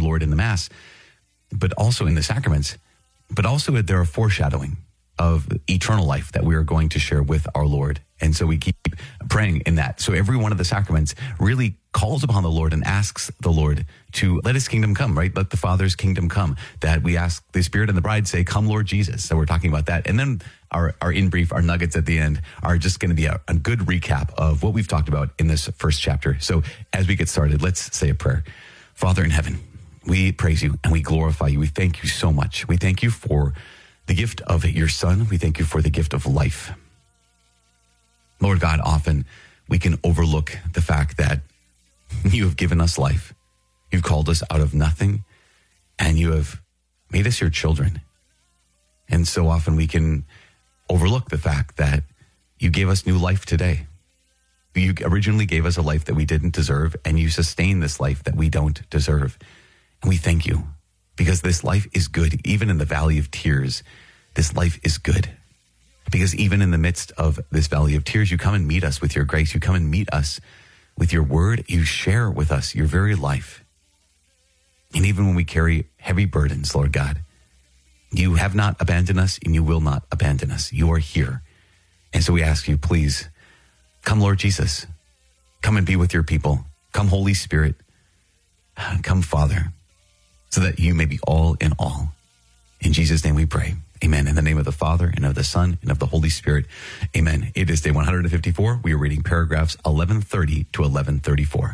Lord in the Mass, but also in the sacraments, but also they're a foreshadowing of eternal life that we are going to share with our Lord. And so we keep praying in that. So every one of the sacraments really calls upon the Lord and asks the Lord to let his kingdom come, right? Let the Father's kingdom come. That we ask the Spirit and the bride say, come, Lord Jesus. So we're talking about that. And then our in brief, our nuggets at the end are just going to be a good recap of what we've talked about in this first chapter. So as we get started, let's say a prayer. Father in heaven, we praise you and we glorify you. We thank you so much. We thank you for the gift of your Son. We thank you for the gift of life. Lord God, often we can overlook the fact that you have given us life. You've called us out of nothing, and you have made us your children. And so often we can overlook the fact that you gave us new life today. You originally gave us a life that we didn't deserve, and you sustain this life that we don't deserve. And we thank you, because this life is good. Even in the valley of tears, this life is good. Because even in the midst of this valley of tears, you come and meet us with your grace. You come and meet us with your word. You share with us your very life. And even when we carry heavy burdens, Lord God, you have not abandoned us and you will not abandon us. You are here. And so we ask you, please, come, Lord Jesus. Come and be with your people. Come, Holy Spirit. Come, Father, so that you may be all in all. In Jesus' name we pray. Amen. In the name of the Father, and of the Son, and of the Holy Spirit. Amen. It is day 154. We are reading paragraphs 1130 to 1134.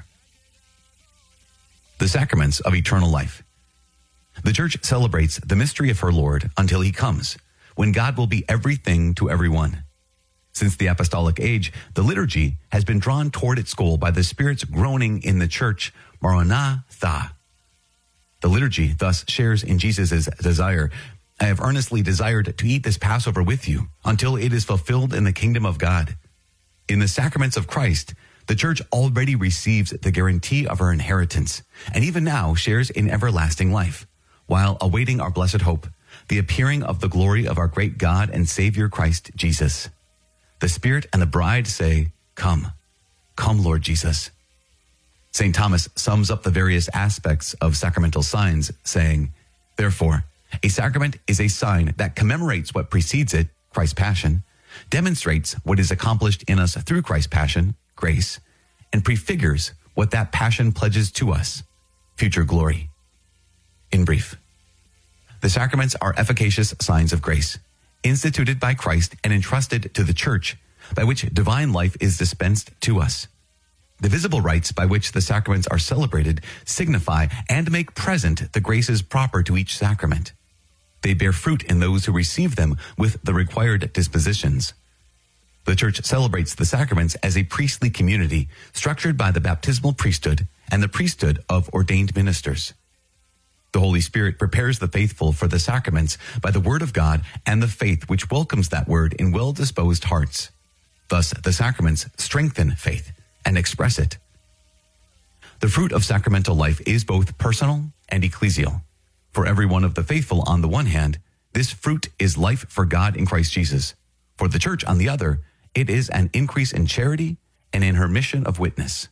The sacraments of eternal life. The Church celebrates the mystery of her Lord until he comes, when God will be everything to everyone. Since the apostolic age, the liturgy has been drawn toward its goal by the Spirit's groaning in the Church, Maranatha. The liturgy thus shares in Jesus' desire. I have earnestly desired to eat this Passover with you until it is fulfilled in the kingdom of God. In the sacraments of Christ, the Church already receives the guarantee of her inheritance, and even now shares in everlasting life, while awaiting our blessed hope, the appearing of the glory of our great God and Savior Christ Jesus. The Spirit and the bride say, come, come, Lord Jesus. St. Thomas sums up the various aspects of sacramental signs, saying, therefore, a sacrament is a sign that commemorates what precedes it, Christ's passion, demonstrates what is accomplished in us through Christ's passion, grace, and prefigures what that passion pledges to us, future glory. In brief, the sacraments are efficacious signs of grace, instituted by Christ and entrusted to the Church, by which divine life is dispensed to us. The visible rites by which the sacraments are celebrated signify and make present the graces proper to each sacrament. They bear fruit in those who receive them with the required dispositions. The Church celebrates the sacraments as a priestly community structured by the baptismal priesthood and the priesthood of ordained ministers. The Holy Spirit prepares the faithful for the sacraments by the Word of God and the faith which welcomes that Word in well-disposed hearts. Thus, the sacraments strengthen faith and express it. The fruit of sacramental life is both personal and ecclesial. For every one of the faithful on the one hand, this fruit is life for God in Christ Jesus. For the Church on the other, it is an increase in charity and in her mission of witness.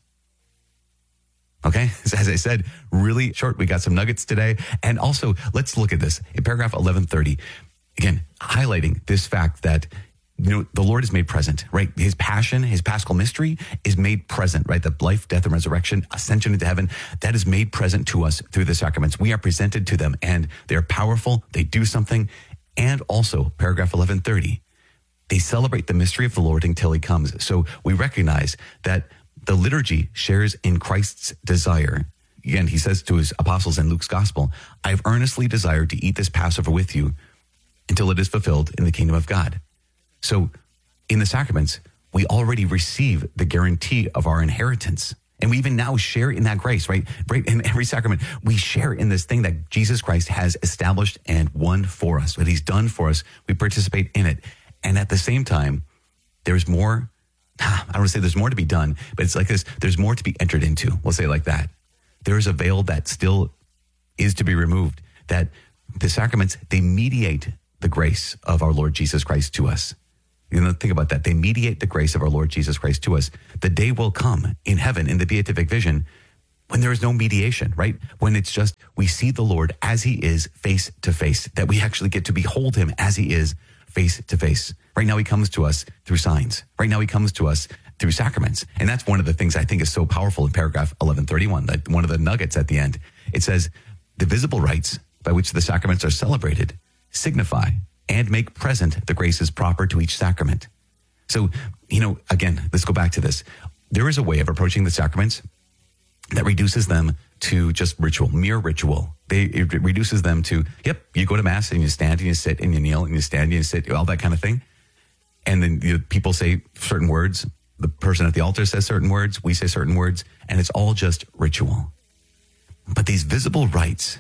Okay, as I said, really short. We got some nuggets today. And also, let's look at this in paragraph 1130. Again, highlighting this fact that the Lord is made present, right? His passion, his paschal mystery is made present, right? The life, death, and resurrection, ascension into heaven, that is made present to us through the sacraments. We are presented to them, and they're powerful. They do something. And also, paragraph 1130, they celebrate the mystery of the Lord until he comes. So we recognize that the liturgy shares in Christ's desire. Again, he says to his apostles in Luke's gospel, I have earnestly desired to eat this Passover with you until it is fulfilled in the kingdom of God. So in the sacraments, we already receive the guarantee of our inheritance. And we even now share in that grace, right? Right in every sacrament, we share in this thing that Jesus Christ has established and won for us. What he's done for us, we participate in it. And at the same time, there's more, I don't want to say there's more to be done, but it's like this, there's more to be entered into. We'll say it like that. There is a veil that still is to be removed, that the sacraments, they mediate the grace of our Lord Jesus Christ to us. Think about that. They mediate the grace of our Lord Jesus Christ to us. The day will come in heaven, in the beatific vision, when there is no mediation, right? When it's just, we see the Lord as he is face to face, that we actually get to behold him as he is face to face. Right now he comes to us through signs. Right now he comes to us through sacraments. And that's one of the things I think is so powerful in paragraph 1131, that one of the nuggets at the end. It says, the visible rites by which the sacraments are celebrated signify and make present the graces proper to each sacrament. So, again, let's go back to this. There is a way of approaching the sacraments that reduces them to just ritual, mere ritual. It reduces them to, you go to mass and you stand and you sit and you kneel and you stand and you sit, all that kind of thing. And then people say certain words. The person at the altar says certain words. We say certain words. And it's all just ritual. But these visible rites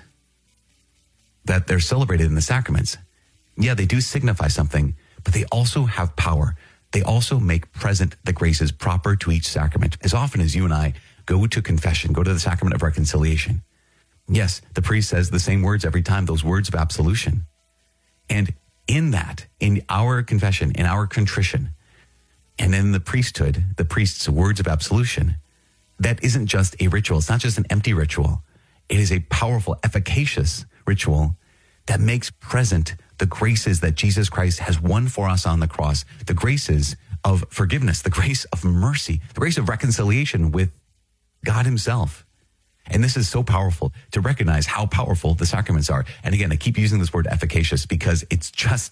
that they're celebrated in the sacraments, they do signify something, but they also have power. They also make present the graces proper to each sacrament. As often as you and I go to confession, go to the sacrament of reconciliation, yes, the priest says the same words every time, those words of absolution. And in that, in our confession, in our contrition, and in the priesthood, the priest's words of absolution, that isn't just a ritual. It's not just an empty ritual. It is a powerful, efficacious ritual that makes present the graces that Jesus Christ has won for us on the cross, the graces of forgiveness, the grace of mercy, the grace of reconciliation with God himself. And this is so powerful to recognize how powerful the sacraments are. And again, I keep using this word efficacious because it's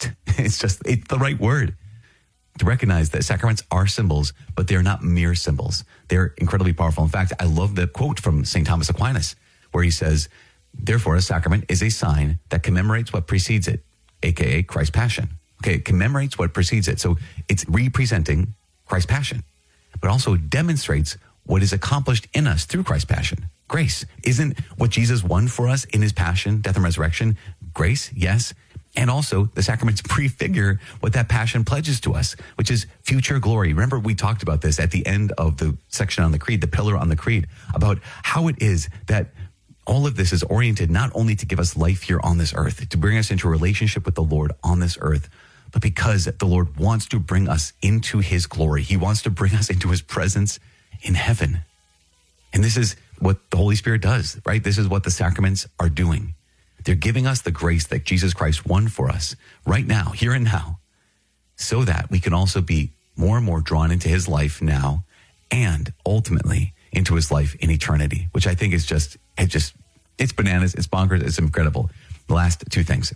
the right word. To recognize that sacraments are symbols, but they're not mere symbols. They're incredibly powerful. In fact, I love the quote from St. Thomas Aquinas, where he says, therefore, a sacrament is a sign that commemorates what precedes it, aka Christ's passion. Okay, it commemorates what precedes it. So it's representing Christ's passion, but also demonstrates what is accomplished in us through Christ's passion. Grace. Isn't what Jesus won for us in his passion, death, and resurrection grace? Yes. And also the sacraments prefigure what that passion pledges to us, which is future glory. Remember, we talked about this at the end of the section on the creed, the pillar on the creed, about how it is that all of this is oriented not only to give us life here on this earth, to bring us into a relationship with the Lord on this earth, but because the Lord wants to bring us into his glory. He wants to bring us into his presence in heaven. And this is what the Holy Spirit does, right? This is what the sacraments are doing. They're giving us the grace that Jesus Christ won for us right now, here and now, so that we can also be more and more drawn into his life now and ultimately into his life in eternity, which I think is it's bananas, it's bonkers, it's incredible. The last two things.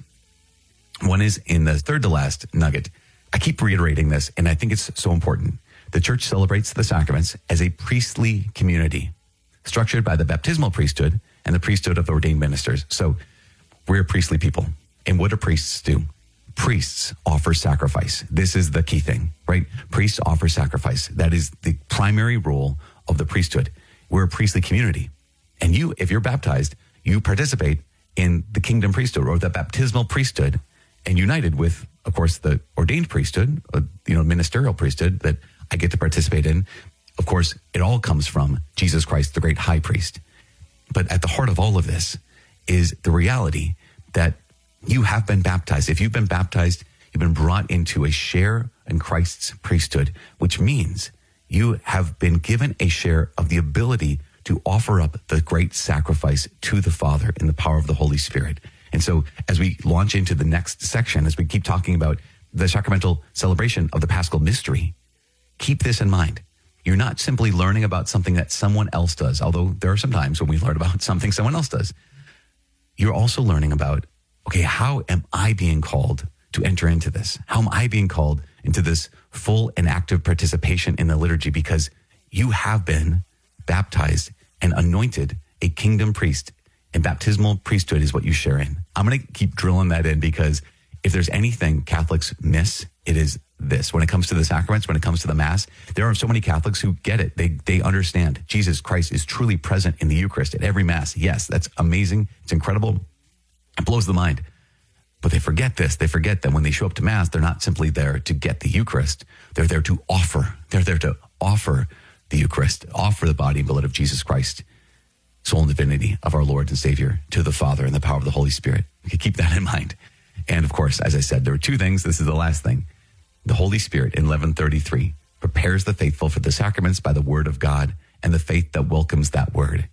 One is in the third to last nugget. I keep reiterating this, and I think it's so important. The church celebrates the sacraments as a priestly community, structured by the baptismal priesthood and the priesthood of ordained ministers. So we're a priestly people. And what do priests do? Priests offer sacrifice. This is the key thing, right? Priests offer sacrifice. That is the primary role of the priesthood. We're a priestly community. And you, if you're baptized, you participate in the kingdom priesthood or the baptismal priesthood, and united with, of course, the ordained priesthood, ministerial priesthood that I get to participate in. Of course, it all comes from Jesus Christ, the great high priest. But at the heart of all of this is the reality that you have been baptized. If you've been baptized, you've been brought into a share in Christ's priesthood, which means you have been given a share of the ability to offer up the great sacrifice to the Father in the power of the Holy Spirit. And so as we launch into the next section, as we keep talking about the sacramental celebration of the Paschal mystery, keep this in mind. You're not simply learning about something that someone else does, although there are some times when we learn about something someone else does. You're also learning about, okay, how am I being called to enter into this? How am I being called into this full and active participation in the liturgy? Because you have been baptized and anointed a kingdom priest, and baptismal priesthood is what you share in. I'm going to keep drilling that in because if there's anything Catholics miss, it is this. When it comes to the sacraments, when it comes to the Mass, there are so many Catholics who get it. They understand Jesus Christ is truly present in the Eucharist at every Mass. Yes, that's amazing. It's incredible. It blows the mind. But they forget this. They forget that when they show up to Mass, they're not simply there to get the Eucharist. They're there to offer. They're there to offer the Eucharist, offer the body and blood of Jesus Christ, soul and divinity of our Lord and Savior, to the Father in the power of the Holy Spirit. We can keep that in mind. And of course, as I said, there are two things. This is the last thing. The Holy Spirit in 1133 prepares the faithful for the sacraments by the word of God and the faith that welcomes that word.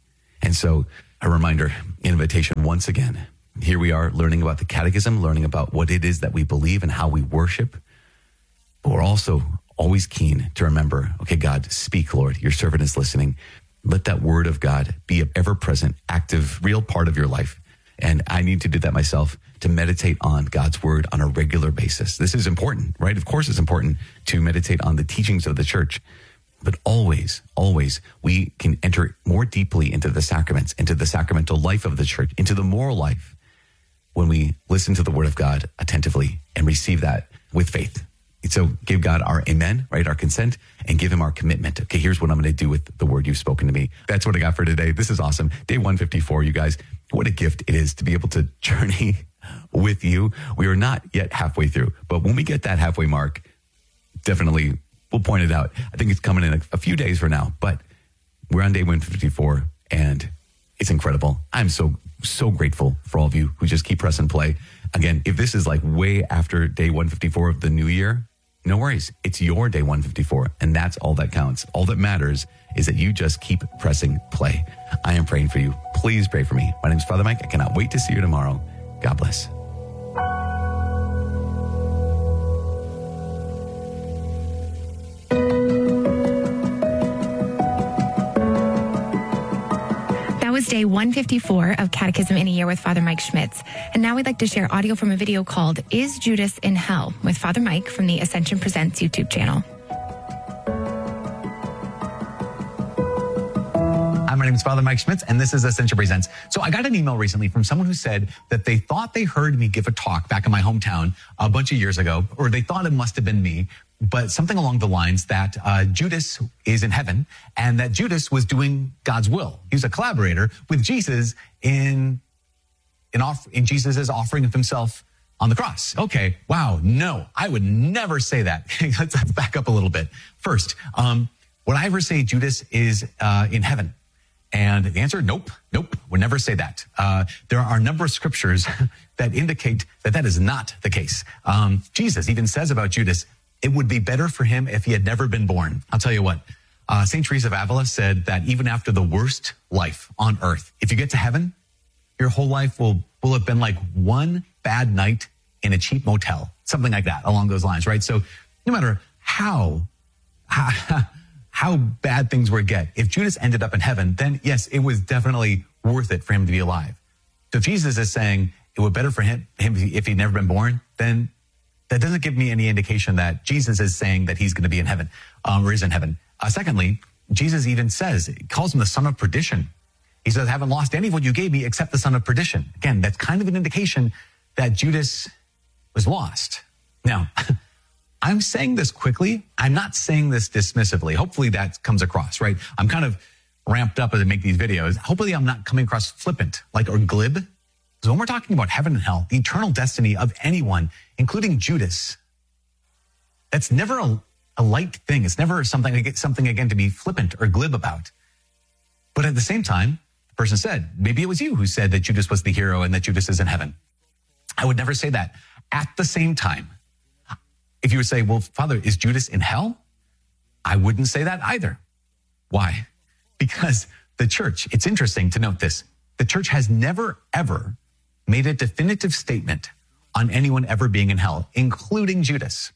And so a reminder, invitation once again. Here we are learning about the catechism, learning about what it is that we believe and how we worship. But we're also always keen to remember, okay, God, speak, Lord. Your servant is listening. Let that word of God be an ever-present, active, real part of your life. And I need to do that myself, to meditate on God's word on a regular basis. This is important, right? Of course it's important to meditate on the teachings of the church. But always, always, we can enter more deeply into the sacraments, into the sacramental life of the church, into the moral life, when we listen to the word of God attentively and receive that with faith. So give God our amen, right? Our consent, and give him our commitment. Okay, here's what I'm going to do with the word you've spoken to me. That's what I got for today. This is awesome. Day 154, you guys. What a gift it is to be able to journey with you. We are not yet halfway through, but when we get that halfway mark, definitely we'll point it out. I think it's coming in a few days from now, but we're on day 154 and it's incredible. I'm so grateful for all of you who just keep pressing play. Again, if this is like way after day 154 of the new year, no worries. It's your day 154, and that's all that counts. All that matters is that you just keep pressing play. I am praying for you. Please pray for me. My name is Father Mike. I cannot wait to see you tomorrow. God bless. Was day 154 of Catechism in a Year with Father Mike Schmitz. And now we'd like to share audio from a video called Is Judas in Hell? With Father Mike from the Ascension Presents YouTube channel. Hi, my name is Father Mike Schmitz, and this is Ascension Presents. So I got an email recently from someone who said that they thought they heard me give a talk back in my hometown a bunch of years ago, or they thought it must have been me, but something along the lines that Judas is in heaven and that Judas was doing God's will. He was a collaborator with Jesus in Jesus' offering of himself on the cross. Okay, wow, no, I would never say that. Let's back up a little bit. First, would I ever say Judas is in heaven? And the answer, nope, would never say that. There are a number of scriptures that indicate that that is not the case. Jesus even says about Judas, it would be better for him if he had never been born. I'll tell you what, St. Teresa of Avila said that even after the worst life on earth, if you get to heaven, your whole life will have been like one bad night in a cheap motel, something like that, along those lines, right? So no matter how bad things would get, if Judas ended up in heaven, then yes, it was definitely worth it for him to be alive. So if Jesus is saying it would be better for him if he'd never been born, then that doesn't give me any indication that Jesus is saying that he's going to be in heaven, or is in heaven. Secondly, Jesus even says, he calls him the son of perdition. He says, I haven't lost any of what you gave me except the son of perdition. Again, that's kind of an indication that Judas was lost. Now, I'm saying this quickly. I'm not saying this dismissively. Hopefully that comes across, right? I'm kind of ramped up as I make these videos. Hopefully I'm not coming across flippant, or glib. So when we're talking about heaven and hell, the eternal destiny of anyone, including Judas, that's never a light thing. It's never something again to be flippant or glib about. But at the same time, the person said, maybe it was you who said that Judas was the hero and that Judas is in heaven. I would never say that. At the same time, if you would say, well, Father, is Judas in hell? I wouldn't say that either. Why? Because the church, it's interesting to note this, the church has never, ever made a definitive statement on anyone ever being in hell, including Judas.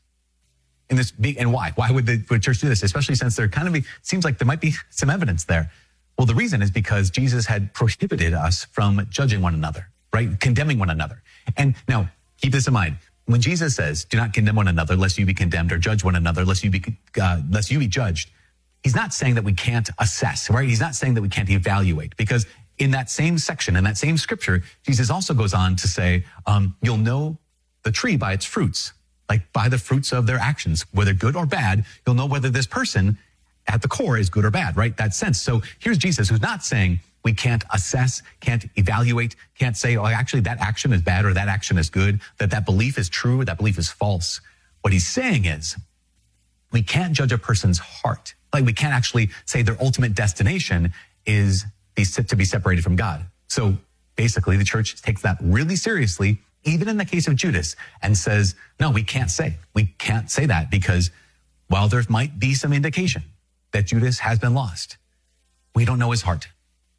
And why? Why would the church do this? Especially since there seems like there might be some evidence there. Well, the reason is because Jesus had prohibited us from judging one another, right? Condemning one another. And now, keep this in mind. When Jesus says, do not condemn one another lest you be condemned, or judge one another lest you be judged, he's not saying that we can't assess, right? He's not saying that we can't evaluate, because in that same section, in that same scripture, Jesus also goes on to say, you'll know the tree by its fruits, like by the fruits of their actions, whether good or bad. You'll know whether this person at the core is good or bad, right? That sense. So here's Jesus, who's not saying we can't assess, can't evaluate, can't say, oh, actually that action is bad or that action is good, that belief is true or that belief is false. What he's saying is we can't judge a person's heart. Like we can't actually say their ultimate destination is to be separated from God. So basically the church takes that really seriously, even in the case of Judas, and says, no, we can't say that, because while there might be some indication that Judas has been lost, we don't know his heart.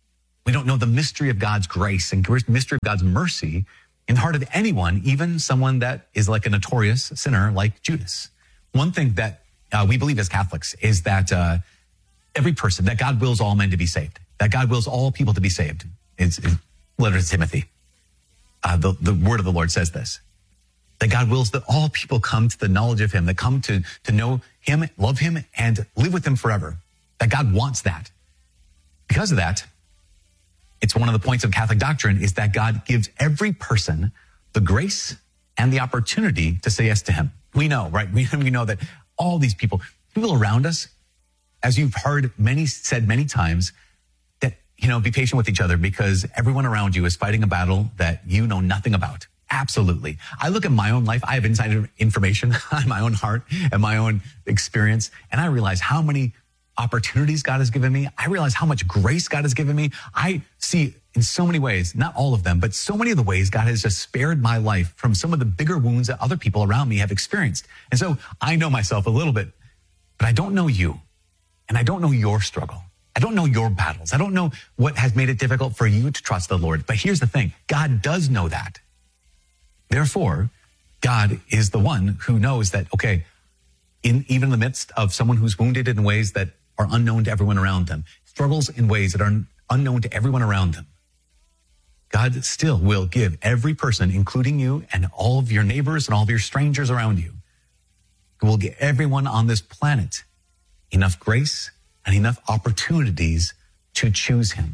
We don't know the mystery of God's grace and mystery of God's mercy in the heart of anyone, even someone that is like a notorious sinner like Judas. One thing that we believe as Catholics is that every person, that God wills all men to be saved, that God wills all people to be saved. It's letter to Timothy. The word of the Lord says this, that God wills that all people come to the knowledge of him, that come to know him, love him, and live with him forever. That God wants that. Because of that, it's one of the points of Catholic doctrine is that God gives every person the grace and the opportunity to say yes to him. We know, right? We know that all these people around us, as you've heard said many times, that, be patient with each other because everyone around you is fighting a battle that you know nothing about. Absolutely. I look at my own life. I have insider information on my own heart and my own experience. And I realize how many opportunities God has given me. I realize how much grace God has given me. I see in so many ways, not all of them, but so many of the ways God has just spared my life from some of the bigger wounds that other people around me have experienced. And so I know myself a little bit, but I don't know you. And I don't know your struggle. I don't know your battles. I don't know what has made it difficult for you to trust the Lord. But here's the thing. God does know that. Therefore, God is the one who knows that, okay, even in the midst of someone who's wounded in ways that are unknown to everyone around them, struggles in ways that are unknown to everyone around them, God still will give every person, including you and all of your neighbors and all of your strangers around you, will give everyone on this planet enough grace and enough opportunities to choose him.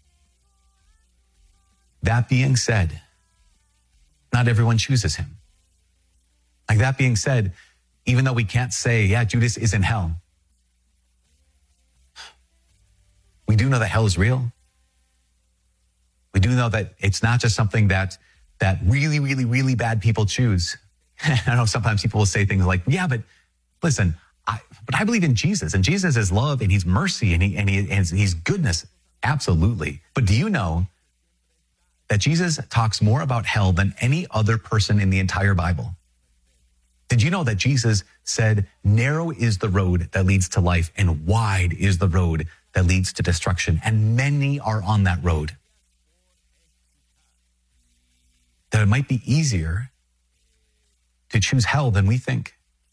That being said, not everyone chooses him. Like that being said, even though we can't say, yeah, Judas is in hell, we do know that hell is real. We do know that it's not just something that really, really, really bad people choose. I know sometimes people will say things like, yeah, but listen, I believe in Jesus, and Jesus is love, and he's mercy, and he's goodness. Absolutely. But do you know that Jesus talks more about hell than any other person in the entire Bible? Did you know that Jesus said, narrow is the road that leads to life, and wide is the road that leads to destruction, and many are on that road? That it might be easier to choose hell than we think.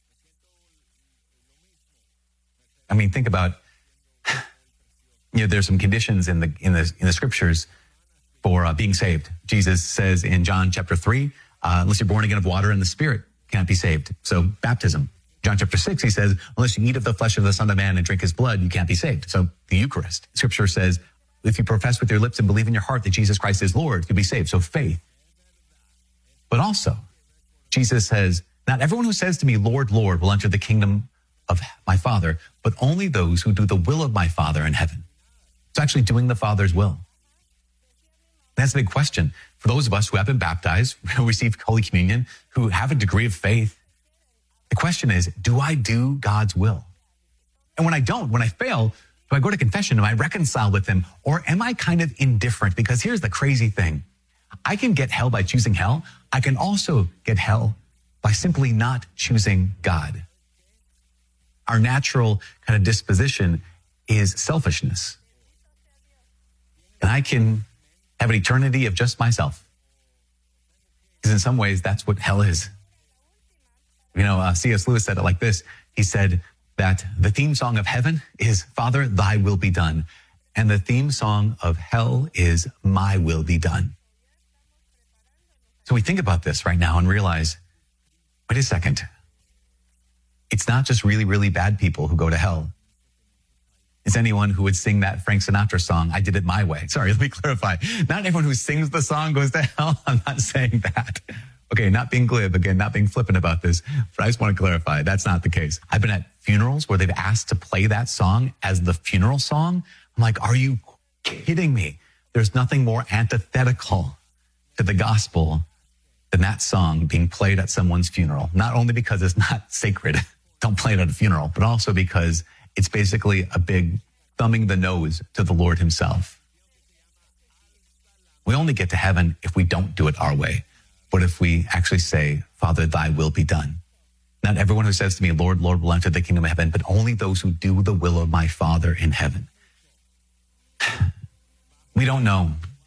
I mean, think about, there's some conditions in the scriptures for being saved. Jesus says in John chapter 3, unless you're born again of water and the Spirit, can't be saved. So baptism. John chapter 6, he says, unless you eat of the flesh of the Son of Man and drink his blood, you can't be saved. So the Eucharist. Scripture says, if you profess with your lips and believe in your heart that Jesus Christ is Lord, you'll be saved. So faith. But also, Jesus says, not everyone who says to me, Lord, Lord, will enter the kingdom of my Father, but only those who do the will of my Father in heaven. It's actually doing the Father's will. That's a big question. For those of us who have been baptized, who received Holy Communion, who have a degree of faith, the question is, do I do God's will? And when I don't, when I fail, do I go to confession? Am I reconciled with him? Or am I kind of indifferent? Because here's the crazy thing. I can get hell by choosing hell. I can also get hell by simply not choosing God. Our natural kind of disposition is selfishness. And I can have an eternity of just myself. Because in some ways, that's what hell is. C.S. Lewis said it like this. He said that the theme song of heaven is, Father, thy will be done. And the theme song of hell is, my will be done. So we think about this right now and realize, wait a second. It's not just really, really bad people who go to hell. It's anyone who would sing that Frank Sinatra song, I Did It My Way. Sorry, let me clarify. Not everyone who sings the song goes to hell. I'm not saying that. Okay, not being glib, again, not being flippant about this, but I just want to clarify, that's not the case. I've been at funerals where they've asked to play that song as the funeral song. I'm like, are you kidding me? There's nothing more antithetical to the gospel than that song being played at someone's funeral. Not only because it's not sacred, don't play it at a funeral, but also because it's basically a big thumbing the nose to the Lord himself. We only get to heaven if we don't do it our way. But if we actually say, Father, thy will be done. Not everyone who says to me, Lord, Lord, will enter the kingdom of heaven, but only those who do the will of my Father in heaven. We don't know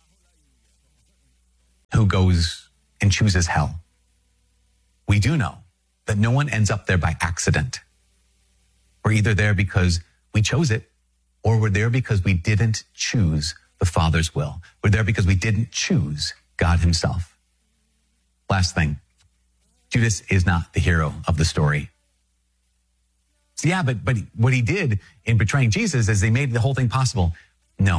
who goes and chooses hell. We do know that no one ends up there by accident. We're either there because we chose it, or we're there because we didn't choose the Father's will. We're there because we didn't choose God himself. Last thing, Judas is not the hero of the story. So yeah, but what he did in betraying Jesus is they made the whole thing possible. No.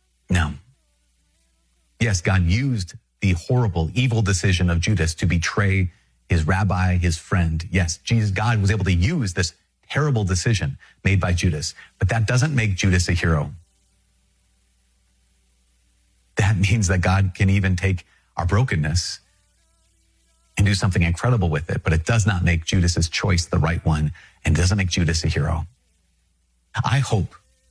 Yes, God used the horrible, evil decision of Judas to betray his rabbi, his friend. Yes, God was able to use this terrible decision made by Judas, but that doesn't make Judas a hero. That means that God can even take our brokenness and do something incredible with it, but it does not make Judas's choice the right one, and doesn't make Judas a hero. I hope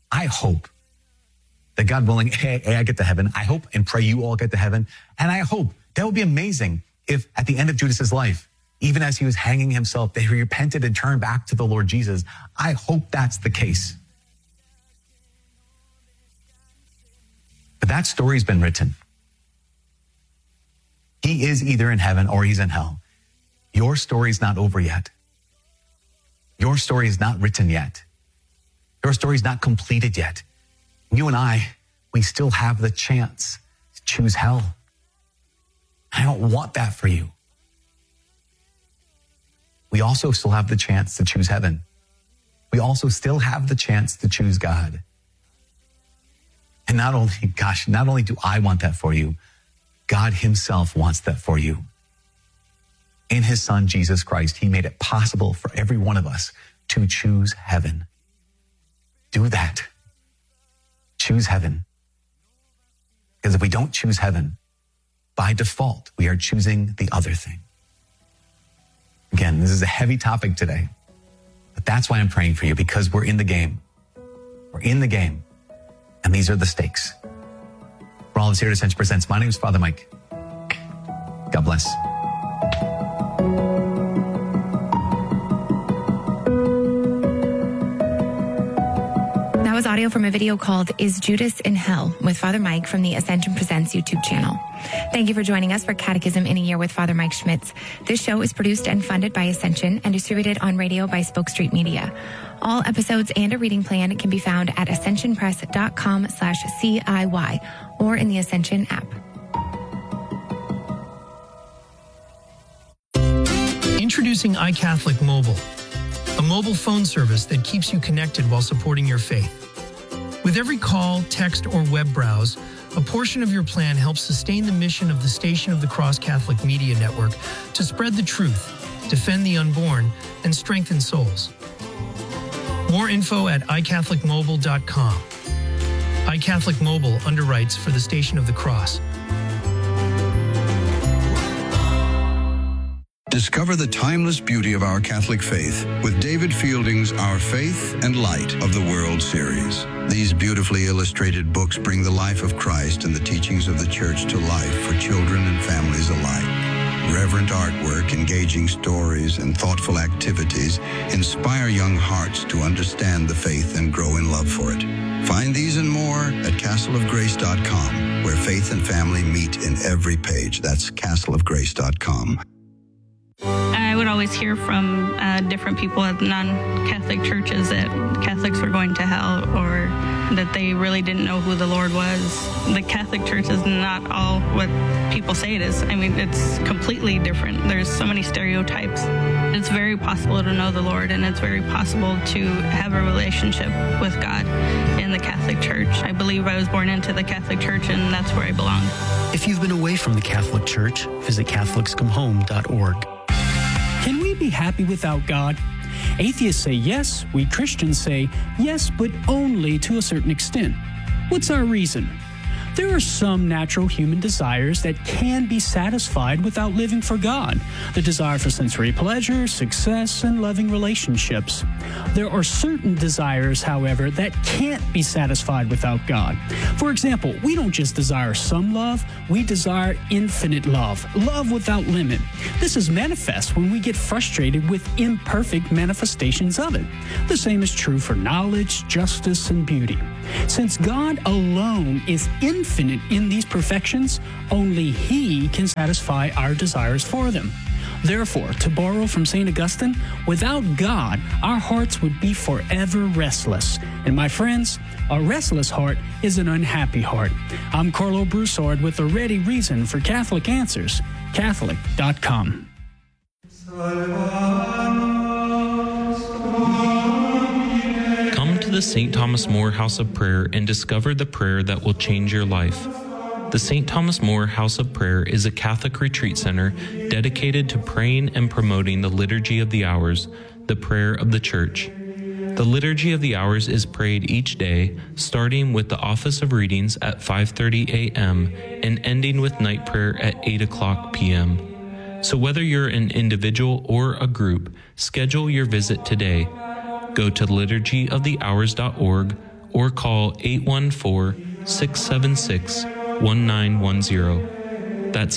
that God willing, hey, I get to heaven. I hope and pray you all get to heaven. And I hope that would be amazing if at the end of Judas's life, even as he was hanging himself, that he repented and turned back to the Lord Jesus. I hope that's the case. But that story's been written. He is either in heaven or he's in hell. Your story's not over yet. Your story is not written yet. Your story's not completed yet. You and I, we still have the chance to choose hell. I don't want that for you. We also still have the chance to choose heaven. We also still have the chance to choose God. And not only do I want that for you, God himself wants that for you. In his son, Jesus Christ, he made it possible for every one of us to choose heaven. Do that. Choose heaven. Because if we don't choose heaven, by default, we are choosing the other thing. Again, this is a heavy topic today, but that's why I'm praying for you, because we're in the game. We're in the game, and these are the stakes. For all of us here at Ascension Presents, my name is Father Mike. God bless. That was audio from a video called Is Judas in Hell? With Father Mike from the Ascension Presents YouTube channel. Thank you for joining us for Catechism in a Year with Father Mike Schmitz. This show is produced and funded by Ascension and distributed on radio by Spoke Street Media. All episodes and a reading plan can be found at ascensionpress.com/CIY or in the Ascension app. Introducing iCatholic Mobile, a mobile phone service that keeps you connected while supporting your faith. With every call, text, or web browse, a portion of your plan helps sustain the mission of the Station of the Cross Catholic Media Network to spread the truth, defend the unborn, and strengthen souls. More info at iCatholicMobile.com. iCatholic Mobile underwrites for the Station of the Cross. Discover the timeless beauty of our Catholic faith with David Fielding's Our Faith and Light of the World series. These beautifully illustrated books bring the life of Christ and the teachings of the Church to life for children and families alike. Reverent artwork, engaging stories, and thoughtful activities inspire young hearts to understand the faith and grow in love for it. Find these and more at castleofgrace.com, where faith and family meet in every page. That's castleofgrace.com. I would always hear from different people at non-Catholic churches that Catholics were going to hell, or that they really didn't know who the Lord was. The Catholic Church is not all what people say it is. I mean, it's completely different. There's so many stereotypes. It's very possible to know the Lord, and it's very possible to have a relationship with God in the Catholic Church. I believe I was born into the Catholic Church, and that's where I belong. If you've been away from the Catholic Church, visit CatholicsComeHome.org. Can we be happy without God? Atheists say yes, we Christians say yes, but only to a certain extent. What's our reason? There are some natural human desires that can be satisfied without living for God. The desire for sensory pleasure, success, and loving relationships. There are certain desires, however, that can't be satisfied without God. For example, we don't just desire some love, we desire infinite love, love without limit. This is manifest when we get frustrated with imperfect manifestations of it. The same is true for knowledge, justice, and beauty. Since God alone is infinite in these perfections, only He can satisfy our desires for them. Therefore, to borrow from St. Augustine, without God, our hearts would be forever restless. And my friends, a restless heart is an unhappy heart. I'm Carlo Broussard with a ready reason for Catholic Answers, Catholic.com. Come to the St. Thomas More House of Prayer and discover the prayer that will change your life. The St. Thomas More House of Prayer is a Catholic retreat center dedicated to praying and promoting the Liturgy of the Hours, the prayer of the Church. The Liturgy of the Hours is prayed each day, starting with the Office of Readings at 5:30 a.m. and ending with night prayer at 8 o'clock p.m. So whether you're an individual or a group, schedule your visit today. Go to liturgyofthehours.org or call 814-676-1910. That's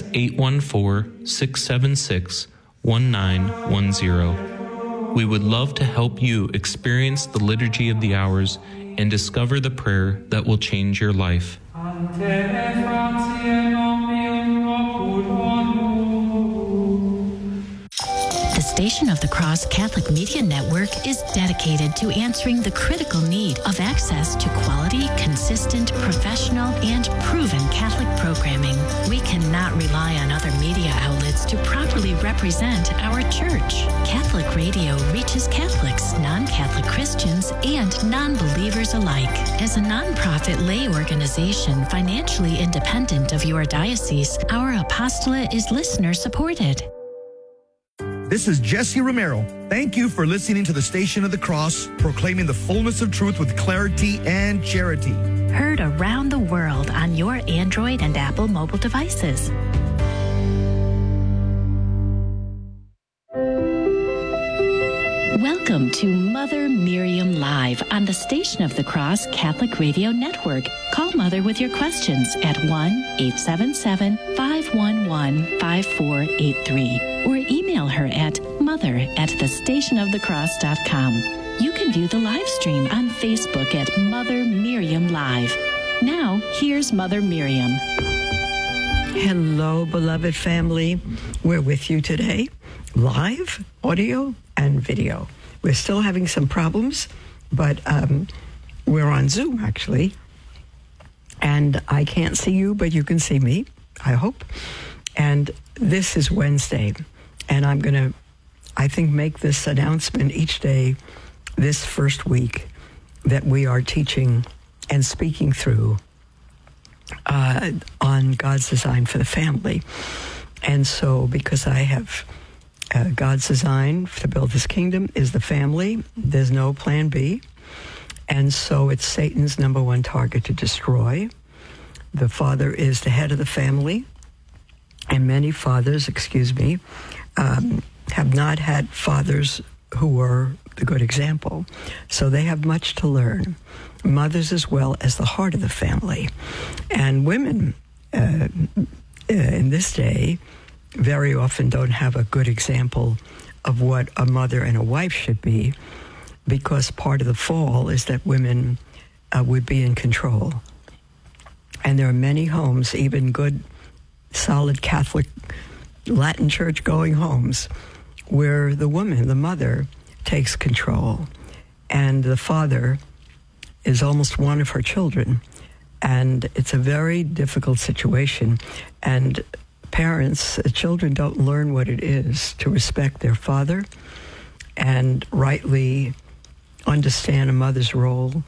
814-676-1910. We would love to help you experience the Liturgy of the Hours and discover the prayer that will change your life. The Station of the Cross Catholic Media Network is dedicated to answering the critical need of access to quality, consistent, professional, and proven Catholic programming. We cannot rely on other media outlets to properly represent our Church. Catholic Radio reaches Catholics, non-Catholic Christians, and non-believers alike. As a non-profit lay organization financially independent of your diocese, our apostolate is listener-supported. This is Jesse Romero. Thank you for listening to the Station of the Cross, proclaiming the fullness of truth with clarity and charity. Heard around the world on your Android and Apple mobile devices. Welcome to Mother Miriam Live on the Station of the Cross Catholic Radio Network. Call Mother with your questions at 1-877-511-5483 or email her at mother@thestationofthecross.com. You can view the live stream on Facebook at Mother Miriam Live. Now, here's Mother Miriam. Hello, beloved family. We're with you today, live, audio, and video. We're still having some problems, but we're on Zoom, actually. And I can't see you, but you can see me, I hope. And this is Wednesday. And I'm going to, I think, make this announcement each day this first week that we are teaching and speaking through on God's design for the family. And so, because I have God's design to build his kingdom is the family, there's no plan B. And so it's Satan's number one target to destroy. The father is the head of the family. And many fathers, have not had fathers who were the good example. So they have much to learn. Mothers as well as the heart of the family. And women in this day very often don't have a good example of what a mother and a wife should be, because part of the fall is that women would be in control. And there are many homes, even good, solid Catholic, Latin church-going homes, where the woman, the mother, takes control. And the father is almost one of her children. And it's a very difficult situation. And parents, children don't learn what it is to respect their father and rightly understand a mother's role.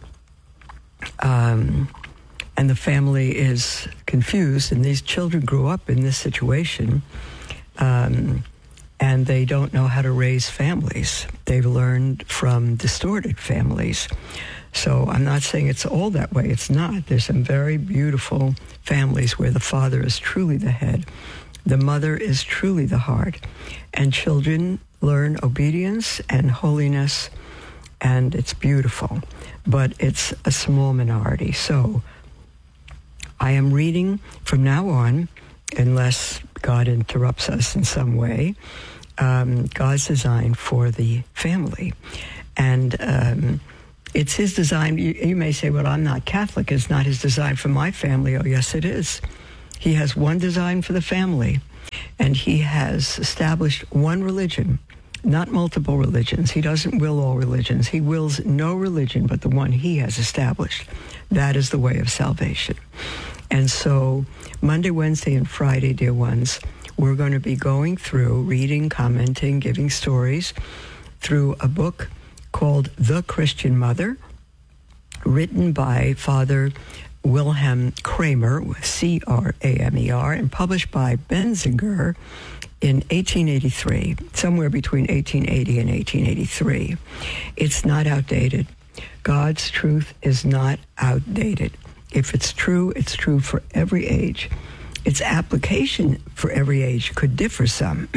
And the family is confused, and these children grew up in this situation, and they don't know how to raise families. They've learned from distorted families. So I'm not saying it's all that way. It's not. There's some very beautiful families where the father is truly the head. The mother is truly the heart. And children learn obedience and holiness, and it's beautiful. But it's a small minority. So I am reading from now on, unless God interrupts us in some way, God's design for the family. And It's his design. You may say, well, I'm not Catholic. It's not his design for my family. Oh, yes, it is. He has one design for the family, and he has established one religion, not multiple religions. He doesn't will all religions. He wills no religion but the one he has established. That is the way of salvation. And so Monday, Wednesday, and Friday, dear ones, we're going to be going through, reading, commenting, giving stories through a book called The Christian Mother, written by Father Wilhelm Kramer, C-R-A-M-E-R, and published by Benzinger in 1883, somewhere between 1880 and 1883. It's not outdated. God's truth is not outdated. If it's true for every age. Its application for every age could differ some.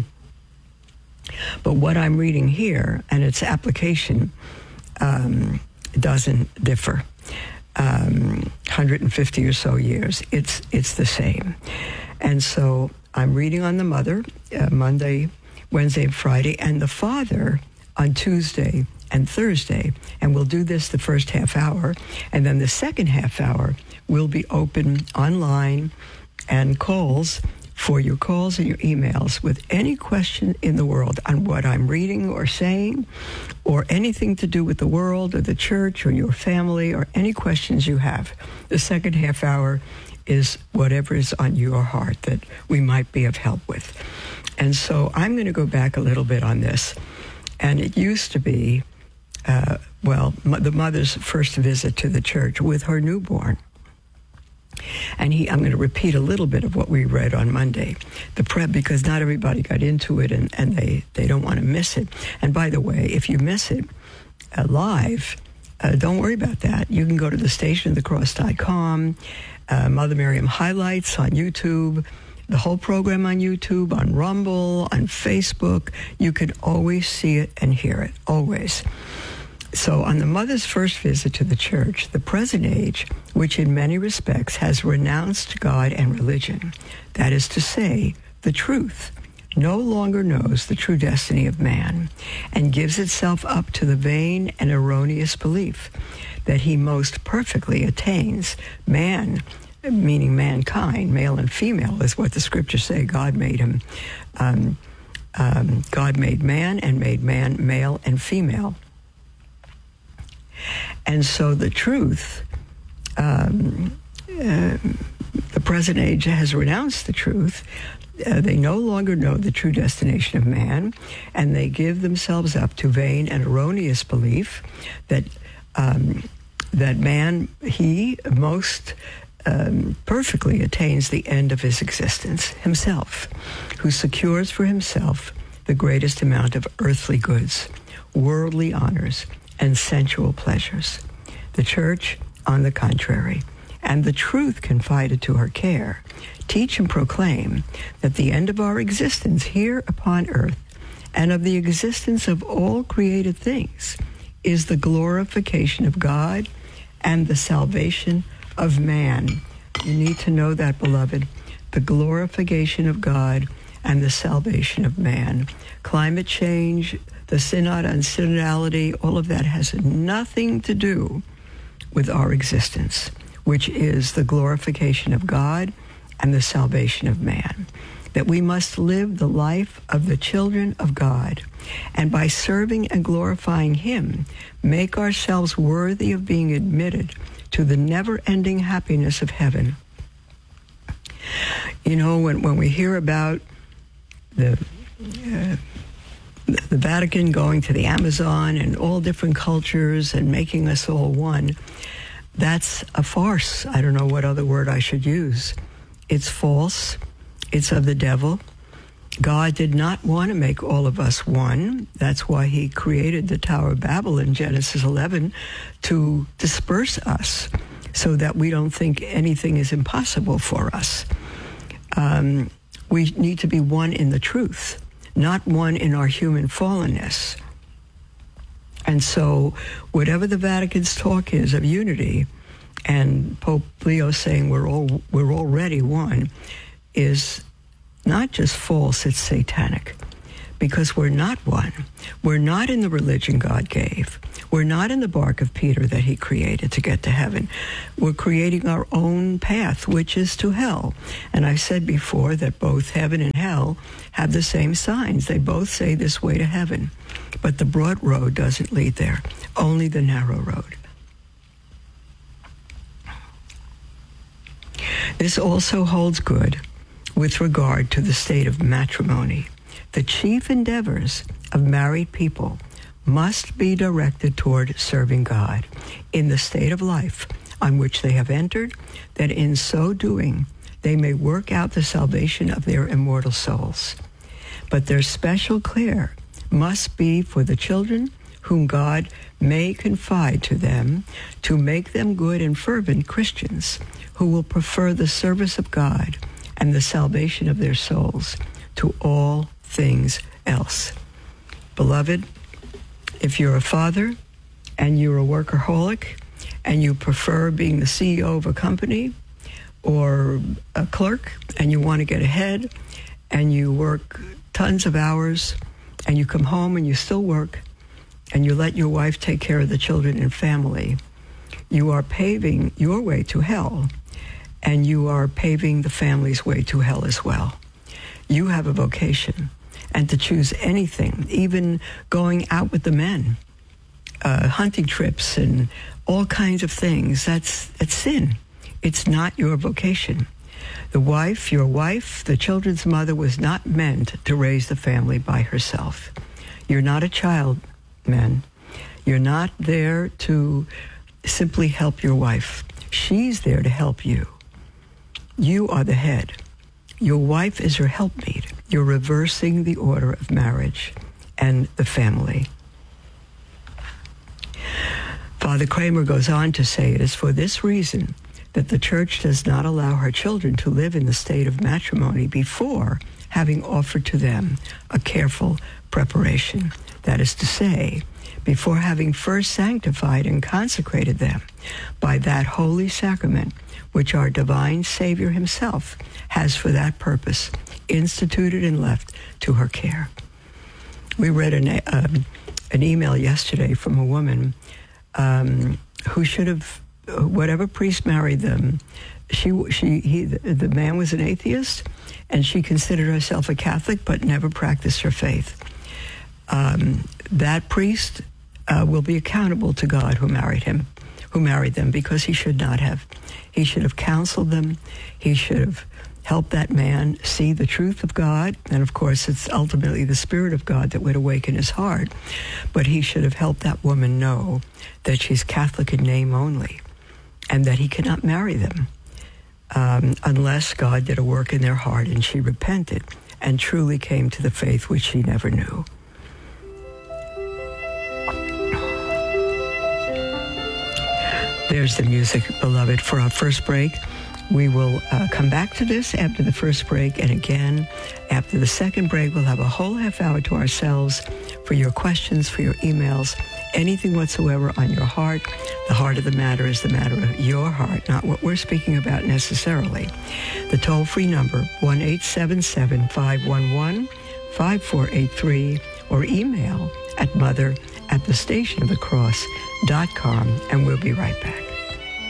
But what I'm reading here and its application doesn't differ. 150 or so years, it's the same. And so I'm reading on the Mother, Monday, Wednesday, and Friday, and the Father on Tuesday and Thursday. And we'll do this the first half hour. And then the second half hour will be open online and calls for your calls and your emails with any question in the world on what I'm reading or saying, or anything to do with the world or the church or your family, or any questions you have. The second half hour is whatever is on your heart that we might be of help with. And so I'm going to go back a little bit on this. And it used to be, the mother's first visit to the church with her newborn. And I'm going to repeat a little bit of what we read on Monday, because not everybody got into it, and they don't want to miss it. And by the way, if you miss it live, don't worry about that. You can go to thestationofthecross.com, Mother Miriam highlights on YouTube, the whole program on YouTube, on Rumble, on Facebook. You can always see it and hear it, always. So on the mother's first visit to the church, the present age, which in many respects has renounced God and religion, that is to say, the truth, no longer knows the true destiny of man and gives itself up to the vain and erroneous belief that he most perfectly attains man, meaning mankind, male and female, is what the scriptures say. God made him. God made man and made man male and female. And so the truth, the present age has renounced the truth. They no longer know the true destination of man, and they give themselves up to vain and erroneous belief that that man, he most perfectly attains the end of his existence himself, who secures for himself the greatest amount of earthly goods, worldly honors, and sensual pleasures. The church, on the contrary, and the truth confided to her care, teach and proclaim that the end of our existence here upon earth and of the existence of all created things is the glorification of God and the salvation of man. You need to know that, beloved, the glorification of God and the salvation of man. Climate change, the synod on synodality, all of that has nothing to do with our existence, which is the glorification of God and the salvation of man. That we must live the life of the children of God, and by serving and glorifying him, make ourselves worthy of being admitted to the never-ending happiness of heaven. You know, when we hear about the Vatican going to the Amazon and all different cultures and making us all one, that's a farce. I don't know what other word I should use. It's false. It's of the devil. God did not want to make all of us one. That's why he created the Tower of Babel in Genesis 11, to disperse us so that we don't think anything is impossible for us. We need to be one in the truth, not one in our human fallenness. And so whatever the Vatican's talk is of unity, and Pope Leo saying we're already one, is not just false, it's satanic. because we're not one. We're not in the religion God gave. We're not in the bark of Peter that he created to get to heaven. We're creating our own path, which is to hell. And I said before that both heaven and hell have the same signs. They both say this way to heaven. But the broad road doesn't lead there, only the narrow road. This also holds good with regard to the state of matrimony. The chief endeavors of married people must be directed toward serving God in the state of life on which they have entered, that in so doing they may work out the salvation of their immortal souls. But their special care must be for the children whom God may confide to them, to make them good and fervent Christians who will prefer the service of God and the salvation of their souls to all things else. Beloved, if you're a father and you're a workaholic and you prefer being the CEO of a company or a clerk and you want to get ahead and you work tons of hours and you come home and you still work and you let your wife take care of the children and family, you are paving your way to hell, and you are paving the family's way to hell as well. You have a vocation, and to choose anything, even going out with the men, hunting trips and all kinds of things, that's sin. It's not your vocation. The wife, your wife, the children's mother, was not meant to raise the family by herself. You're not a child, men. You're not there to simply help your wife. She's there to help you. You are the head. Your wife is your helpmeet. You're reversing the order of marriage and the family. Father Kramer goes on to say, it is for this reason that the church does not allow her children to live in the state of matrimony before having offered to them a careful preparation. That is to say, before having first sanctified and consecrated them by that holy sacrament which our divine Savior himself has for that purpose instituted and left to her care. We read an email yesterday from a woman who should have, whatever priest married them, the man was an atheist, and she considered herself a Catholic but never practiced her faith. That priest will be accountable to God who married them, because he should not have. He should have counseled them. He should have helped that man see the truth of God. And of course, it's ultimately the Spirit of God that would awaken his heart. But he should have helped that woman know that she's Catholic in name only, and that he cannot marry them unless God did a work in their heart and she repented and truly came to the faith which she never knew. There's the music, beloved, for our first break. We will come back to this after the first break, and again, after the second break, we'll have a whole half hour to ourselves for your questions, for your emails, anything whatsoever on your heart. The heart of the matter is the matter of your heart, not what we're speaking about necessarily. The toll-free number, 1-877-511-5483, or email at mother@thestationofthecross.com, and we'll be right back.